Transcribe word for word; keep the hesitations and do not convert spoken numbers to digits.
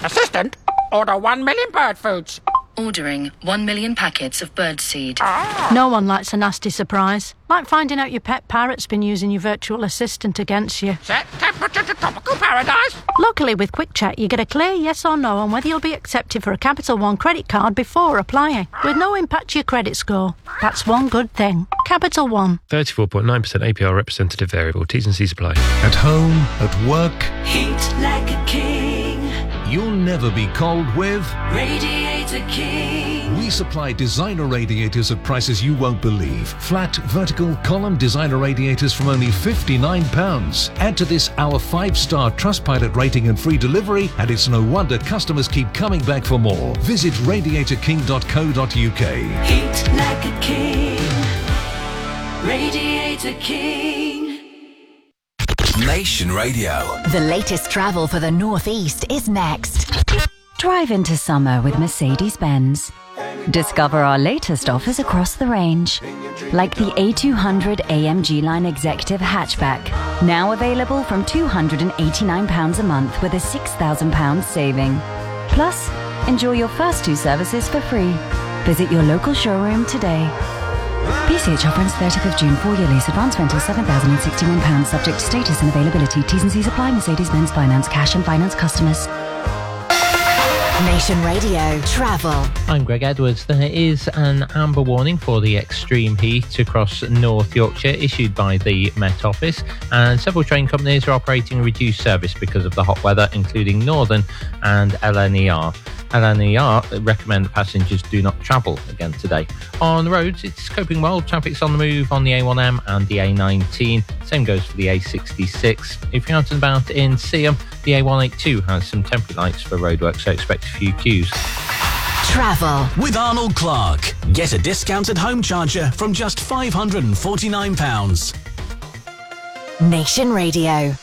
Assistant, order one million bird foods. Ordering one million packets of birdseed. Ah. No one likes a nasty surprise. Like finding out your pet parrot's been using your virtual assistant against you. Set temperature to tropical paradise. Luckily, with Quick Check, you get a clear yes or no on whether you'll be accepted for a Capital One credit card before applying, with no impact to your credit score. That's one good thing. Capital One. thirty-four point nine percent A P R representative variable. T's and C's apply. At home, at work, heat like a king. You'll never be cold with Radiator King. We supply designer radiators at prices you won't believe. Flat, vertical, column designer radiators from only fifty-nine pounds. Add to this our five-star Trustpilot rating and free delivery, and it's no wonder customers keep coming back for more. Visit radiator king dot co dot uk. Heat like a king. Radiator King. Nation Radio. The latest travel for the North East is next. Drive into summer with Mercedes-Benz. Discover our latest offers across the range, like the A two hundred A M G Line Executive Hatchback, now available from two hundred eighty-nine pounds a month with a six thousand pounds saving. Plus, enjoy your first two services for free. Visit your local showroom today. P C H offer ends thirtieth of June. Four-year lease. Advance rental seven thousand sixty-one pounds. Subject to status and availability. T's and C's apply. Mercedes-Benz Finance. Cash and finance customers. Nation Radio Travel. I'm Greg Edwards. There is an amber warning for the extreme heat across North Yorkshire issued by the Met Office, and several train companies are operating reduced service because of the hot weather, including Northern and L N E R. L N E R recommend that passengers do not travel again today. On the roads, it's coping well. Traffic's on the move on the A one M and the A nineteen. Same goes for the A sixty-six. If you're out and about in Seaham, the A one eighty-two has some temporary lights for roadwork, so expect a few queues. Travel with Arnold Clark. Get a discounted home charger from just five hundred forty-nine pounds. Nation Radio.